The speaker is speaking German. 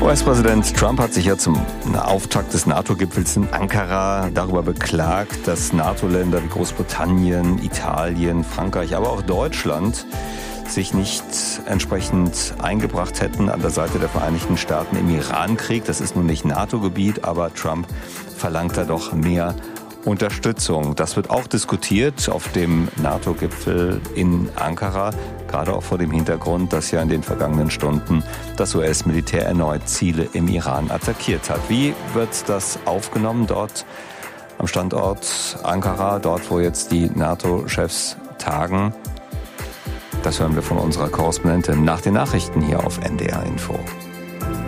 US-Präsident Trump hat sich ja zum Auftakt des NATO-Gipfels in Ankara darüber beklagt, dass NATO-Länder wie Großbritannien, Italien, Frankreich, aber auch Deutschland sich nicht entsprechend eingebracht hätten an der Seite der Vereinigten Staaten im Iran-Krieg. Das ist nun nicht NATO-Gebiet, aber Trump verlangt da doch mehr Unterstützung. Das wird auch diskutiert auf dem NATO-Gipfel in Ankara, gerade auch vor dem Hintergrund, dass ja in den vergangenen Stunden das US-Militär erneut Ziele im Iran attackiert hat. Wie wird das aufgenommen dort am Standort Ankara, dort wo jetzt die NATO-Chefs tagen? Das hören wir von unserer Korrespondentin nach den Nachrichten hier auf NDR Info.